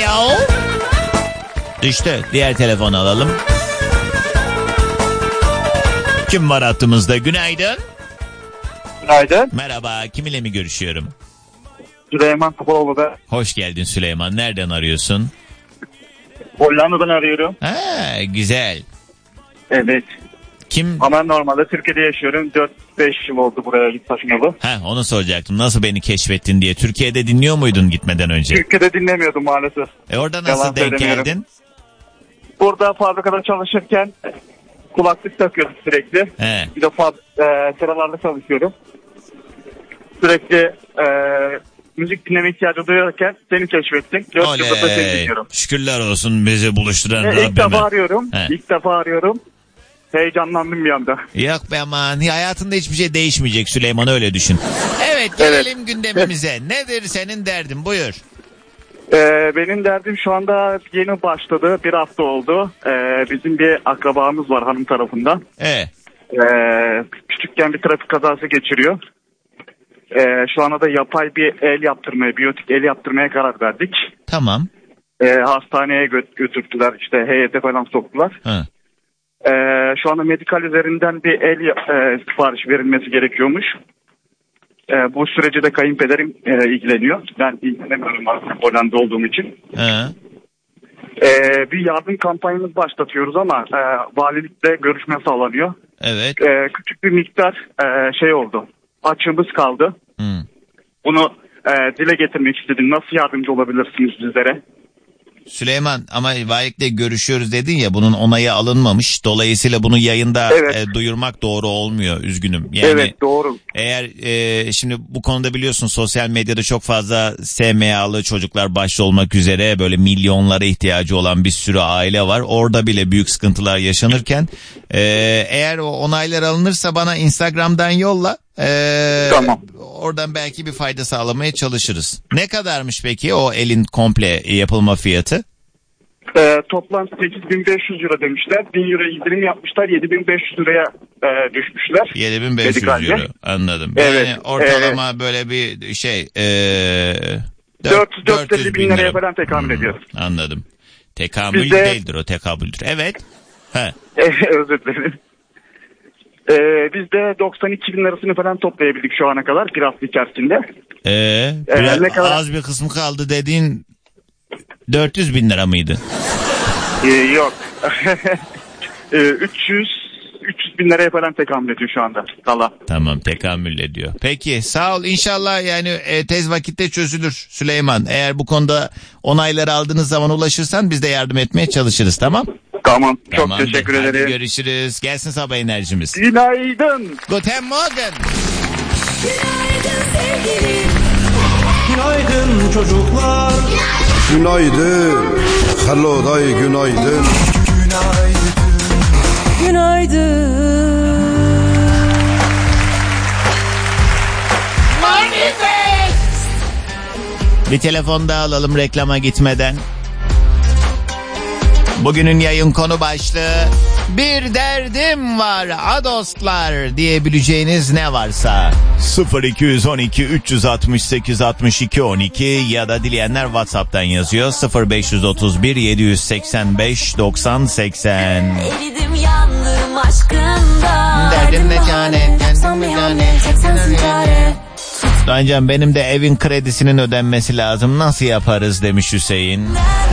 Alo. Düştü. Diğer telefonu alalım. Kim var hattımızda? Günaydın. Günaydın. Merhaba. Kim ile mi görüşüyorum? Süleyman Topaloğlu ben. Hoş geldin Süleyman. Nereden arıyorsun? Hollanda'dan arıyorum. Ha, güzel. Evet. Kim? Ama normalde Türkiye'de yaşıyorum. 4-5 yıl oldu buraya git taşınalı. Onu soracaktım. Nasıl beni keşfettin diye. Türkiye'de dinliyor muydun gitmeden önce? Türkiye'de dinlemiyordum maalesef. Orada nasıl denk geldin? Burada fabrikada çalışırken kulaklık takıyordum sürekli. He. Bir de sıralarda çalışıyorum. Sürekli müzik dinleme ihtiyacı duyarken seni keşfettim. 4 yıldır da seni dinliyorum. Şükürler olsun bizi buluşturan Rabbime. İlk defa arıyorum. Heyecanlandım bir anda. Yok be aman. Hayatında hiçbir şey değişmeyecek Süleyman, öyle düşün. Evet, gelelim gündemimize. Nedir senin derdin? Buyur. Benim derdim şu anda yeni başladı. Bir hafta oldu. Bizim bir akrabamız var hanım tarafından. Küçükken bir trafik kazası geçiriyor. Şu anda da yapay bir el yaptırmaya, biyotik el yaptırmaya karar verdik. Tamam. Hastaneye götürdüler, işte heyete falan soktular. Şu anda medikal üzerinden bir el sipariş verilmesi gerekiyormuş. Bu sürece de kayınpederim ilgileniyor. Ben ilgilenemiyorum artık Hollanda olduğum için. Bir yardım kampanyamız başlatıyoruz ama valilikle görüşme sağlanıyor. Evet. Küçük bir miktar oldu. Açığımız kaldı. Bunu dile getirmek istedim. Nasıl yardımcı olabilirsiniz bizlere? Süleyman, ama valilikle görüşüyoruz dedin ya, bunun onayı alınmamış. Dolayısıyla bunu yayında duyurmak doğru olmuyor, üzgünüm. Yani, evet, doğru. Eğer şimdi bu konuda biliyorsun sosyal medyada çok fazla SMA'lı çocuklar başta olmak üzere böyle milyonlara ihtiyacı olan bir sürü aile var. Orada bile büyük sıkıntılar yaşanırken eğer o onaylar alınırsa bana Instagram'dan yolla. Tamam. Oradan belki bir fayda sağlamaya çalışırız. Ne kadarmış peki o elin komple yapılma fiyatı? Toplam 8.500 euro demişler. 1.000 euro indirim yapmışlar. 7.500 liraya düşmüşler. 7.500 euro. Anladım. Evet. Yani ortalama böyle bir şey 450 bin liraya falan tekamül ediyor. Anladım. Tekamül değildir o, tekabüldür. Evet. Özür dilerim. Biz de 92 bin lirasını falan toplayabildik şu ana kadar bir hafta içerisinde. Biraz ne kadar... az bir kısmı kaldı dediğin 400 bin lira mıydı? Yok. 300 bin liraya falan tekamül ediyor şu anda. Tamam, tekamül ediyor. Peki, sağ ol. İnşallah yani tez vakitte çözülür Süleyman. Eğer bu konuda onayları aldığınız zaman ulaşırsan biz de yardım etmeye çalışırız, tamam? Tamam. Çok teşekkür ederim. Hadi görüşürüz. Gelsin sabah enerjimiz. Günaydın. Guten Morgen. Günaydın sevgilim. Günaydın çocuklar. Günaydın. Hello day, günaydın. Günaydın. Bir telefon daha alalım reklama gitmeden. Bugünün yayın konu başlığı bir derdim var adostlar diyebileceğiniz ne varsa 0212 368 62 12 ya da dileyenler WhatsApp'tan yazıyor 0531 785 90 80. Eridim yandım aşkından. Derdim ne cane, yapsam bir hamle tek sensin çare. Dancam benim de evin kredisinin ödenmesi lazım, nasıl yaparız demiş Hüseyin.